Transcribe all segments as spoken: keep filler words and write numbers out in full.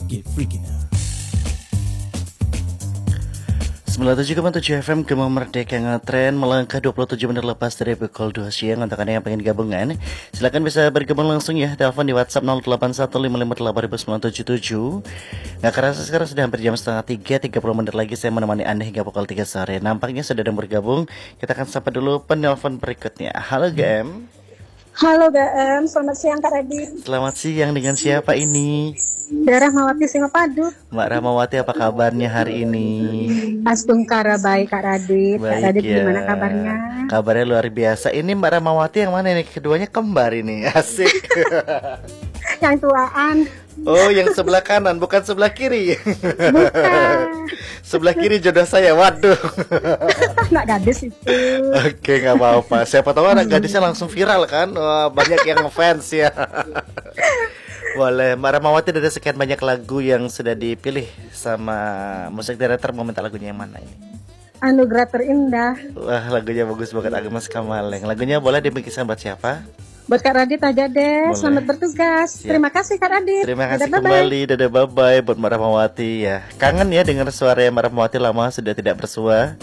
Get freaky now. sembilan puluh tujuh koma tujuh F M Gema Merdeka Ngetren melangkah dua puluh tujuh menit lepas dari pukul dua siang. Untuk Anda yang pengen gabungan, silakan bisa bergabung langsung ya. Telepon di WhatsApp nol delapan satu lima lima delapan sembilan tujuh tujuh. Nggak kerasa sekarang sudah hampir jam setengah tiga, tiga puluh menit lagi saya menemani Anda hingga pukul tiga sore. Nampaknya sudah ada yang bergabung. Kita akan sapa dulu penelpon berikutnya. Halo G M. Halo G M, selamat siang Kak Radit. Selamat siang, dengan siapa ini? Daerah Mawati Singapadu. Mbak Rahmawati, apa kabarnya hari ini? Astungkara baik Kak Radit. Baik, Kak Radit ya. gimana kabarnya? Kabarnya luar biasa. Ini Mbak Rahmawati yang mana nih? Keduanya kembar ini. Asik. Yang tuaan. Oh, yang sebelah kanan, bukan sebelah kiri. Bukan. Sebelah kiri jodoh saya. Waduh. Nggak gadis itu. Oke, nggak apa-apa. Siapa tahu anak gadisnya langsung viral kan. Wah, banyak yang ngefans ya. Boleh. Mbak Rahmawati, ada sekian banyak lagu yang sudah dipilih sama musik director. Mau minta lagunya yang mana ini? Anugerah Terindah. Wah, lagunya bagus banget, Agnes Kamaleng. Lagunya boleh dibikinkan buat siapa? Buat Kak Radit aja deh. Boleh. Selamat bertugas. Ya. Terima kasih Kak Radit. Terima kasih Dadah, kembali. Dadah, bye-bye buat Mbak Rahmawati ya. Kangen ya dengar suara Mbak Rahmawati, lama sudah tidak bersua.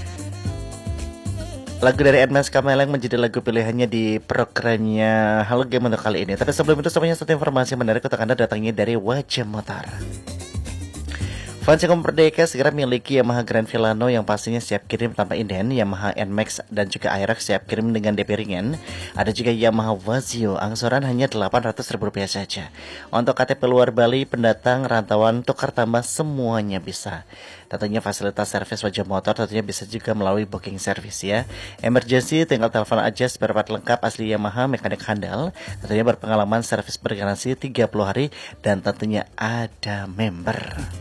Lagu dari Agnes Kamaleng menjadi lagu pilihannya di programnya Halo Game untuk kali ini. Tapi sebelum itu semuanya satu informasi menarik untuk Anda datangnya dari Wajah Motor. Fans yang Merdeka segera miliki Yamaha Grand Filano yang pastinya siap kirim tanpa inden, Yamaha N Max dan juga Aerox siap kirim dengan D P ringan. Ada juga Yamaha Vazio, angsuran hanya delapan ratus ribu rupiah saja. Untuk K T P luar Bali, pendatang, rantauan, tukar tambah semuanya bisa. Tentunya fasilitas servis Wajah Motor tentunya bisa juga melalui booking service ya. Emergency tinggal telepon aja, spare part lengkap asli Yamaha, mekanik handal. Tentunya berpengalaman, servis bergaransi tiga puluh hari dan tentunya ada member.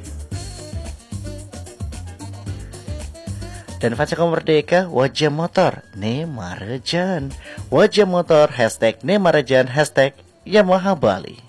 Dan Fanseko Merdeka, Wajah Motor, Nemarajan. Wajah Motor, hashtag Nemarajan, hashtag Yamaha Bali.